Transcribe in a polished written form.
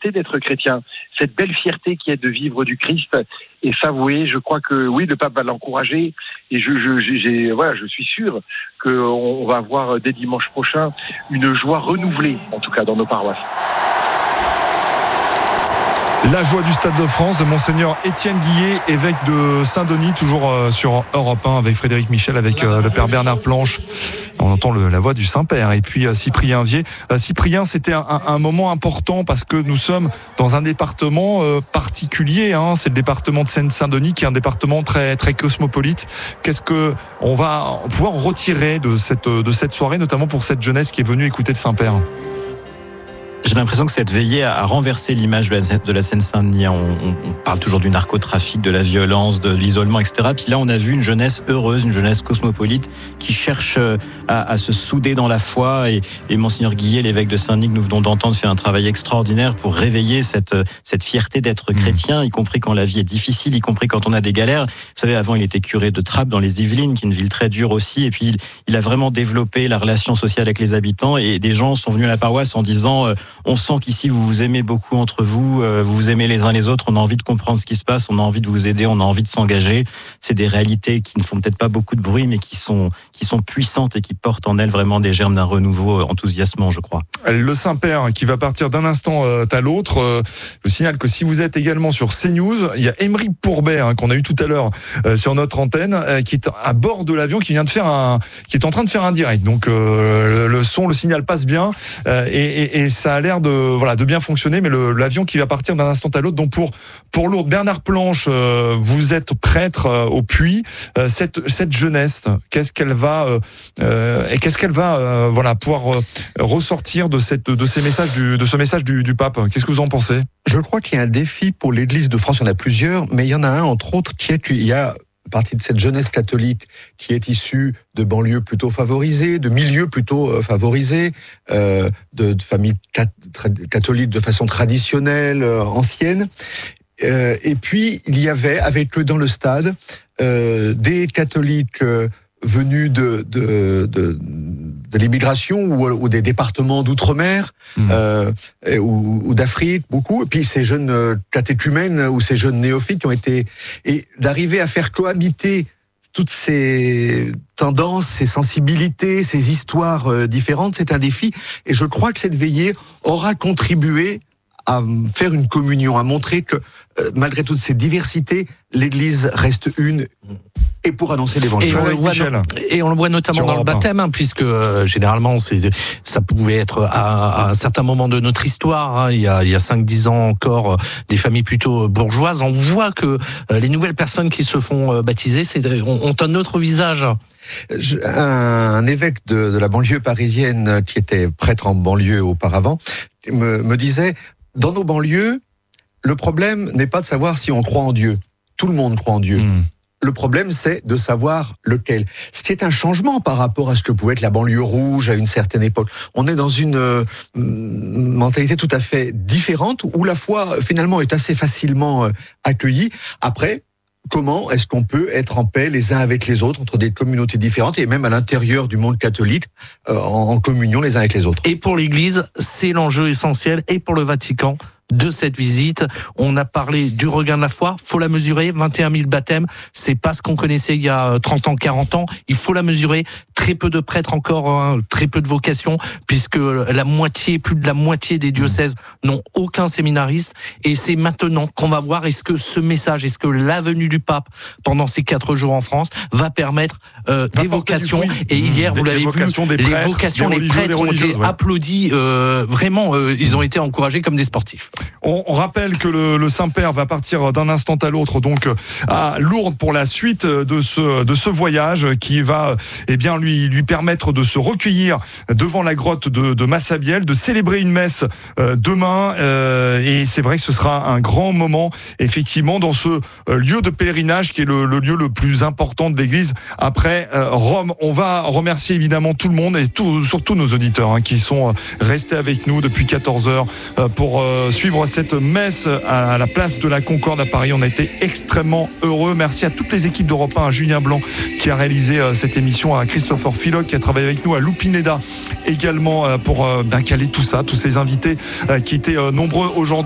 fierté d'être chrétien, cette belle fierté qui est de vivre du Christ et s'avouer. Je crois que oui, le pape va l'encourager et je suis sûr qu'on va avoir dès dimanche prochain une joie renouvelée, en tout cas dans nos paroisses. La joie du Stade de France de Monseigneur Étienne Guillet, évêque de Saint-Denis, toujours sur Europe 1 avec Frédéric Michel, avec le Père Bernard Planche. On entend la voix du Saint-Père et puis Cyprien Vier. Cyprien, c'était un moment important parce que nous sommes dans un département particulier. C'est le département de Seine-Saint-Denis qui est un département très, très cosmopolite. Qu'est-ce que on va pouvoir retirer de cette soirée, notamment pour cette jeunesse qui est venue écouter le Saint-Père? J'ai l'impression que cette veillée a renversé l'image de la Seine-Saint-Denis. On parle toujours du narcotrafic, de la violence, de l'isolement, etc. Puis là, on a vu une jeunesse heureuse, une jeunesse cosmopolite qui cherche à se souder dans la foi. Et Monseigneur Guillet, l'évêque de Saint-Denis que nous venons d'entendre, fait un travail extraordinaire pour réveiller cette fierté d'être chrétien, y compris quand la vie est difficile, y compris quand on a des galères. Vous savez, avant, il était curé de Trappes dans les Yvelines, qui est une ville très dure aussi. Et puis, il a vraiment développé la relation sociale avec les habitants. Et des gens sont venus à la paroisse en disant... on sent qu'ici, vous vous aimez beaucoup entre vous, vous vous aimez les uns les autres, on a envie de comprendre ce qui se passe, on a envie de vous aider, on a envie de s'engager. C'est des réalités qui ne font peut-être pas beaucoup de bruit, mais qui sont puissantes et qui portent en elles vraiment des germes d'un renouveau enthousiasmant, je crois. Le Saint-Père qui va partir d'un instant à l'autre. Je signale que si vous êtes également sur CNews, il y a Emery Pourbet qu'on a eu tout à l'heure sur notre antenne, qui est à bord de l'avion, qui est en train de faire un direct. Donc le signal passe bien et ça a l'air de bien fonctionner, mais l'avion qui va partir d'un instant à l'autre. Donc pour Lourdes, Bernard Planche, vous êtes prêtre au Puy. Cette jeunesse, qu'est-ce qu'elle va pouvoir ressortir de ce message du pape? Qu'est-ce que vous en pensez? Je crois qu'il y a un défi pour l'Église de France. Il y en a plusieurs, mais il y en a un entre autres il y a partie de cette jeunesse catholique qui est issue de banlieues plutôt favorisées, de milieux plutôt favorisés, de familles catholiques de façon traditionnelle, ancienne. Et puis, il y avait, avec eux dans le stade, des catholiques venus de l'immigration ou des départements d'outre-mer ou d'Afrique, beaucoup. Et puis ces jeunes catéchumènes ou ces jeunes néophytes qui ont été... Et d'arriver à faire cohabiter toutes ces tendances, ces sensibilités, ces histoires différentes, c'est un défi. Et je crois que cette veillée aura contribué à faire une communion, à montrer que malgré toutes ces diversités, l'Église reste une et pour annoncer l'évangile. Et on le voit notamment dans le baptême, puisque généralement ça pouvait être à un certain moment de notre histoire, il y a 5-10 ans encore, des familles plutôt bourgeoises. On voit que les nouvelles personnes qui se font baptiser ont un autre visage. Un évêque de la banlieue parisienne qui était prêtre en banlieue auparavant me disait: dans nos banlieues, le problème n'est pas de savoir si on croit en Dieu. Tout le monde croit en Dieu. Le problème, c'est de savoir lequel. Ce qui est un changement par rapport à ce que pouvait être la banlieue rouge à une certaine époque. On est dans une mentalité tout à fait différente où la foi, finalement, est assez facilement accueillie. Après, comment est-ce qu'on peut être en paix les uns avec les autres, entre des communautés différentes et même à l'intérieur du monde catholique, en communion les uns avec les autres. Et pour l'Église, c'est l'enjeu essentiel, et pour le Vatican, de cette visite. On a parlé du regain de la foi, faut la mesurer, 21 000 baptêmes, c'est pas ce qu'on connaissait il y a 30 ans, 40 ans, il faut la mesurer, très peu de prêtres encore, très peu de vocations, puisque plus de la moitié des diocèses n'ont aucun séminariste, et c'est maintenant qu'on va voir est-ce que la venue du pape pendant ces 4 jours en France va permettre des vocations, et hier vous l'avez vu, les vocations, les prêtres ont été applaudis, vraiment, ils ont été encouragés comme des sportifs. On rappelle que le Saint-Père va partir d'un instant à l'autre donc à Lourdes pour la suite de ce voyage qui va lui permettre de se recueillir devant la grotte de Massabielle, de célébrer une messe demain, et c'est vrai que ce sera un grand moment effectivement dans ce lieu de pèlerinage qui est le lieu le plus important de l'Église après Rome. On va remercier évidemment tout le monde et surtout nos auditeurs qui sont restés avec nous depuis 14h pour suivre cette messe à la place de la Concorde à Paris. On a été extrêmement heureux. Merci à toutes les équipes d'Europe 1, à Julien Blanc qui a réalisé cette émission, à Christopher Philoc qui a travaillé avec nous, à Lupineda également pour caler tout ça, tous ces invités qui étaient nombreux aujourd'hui.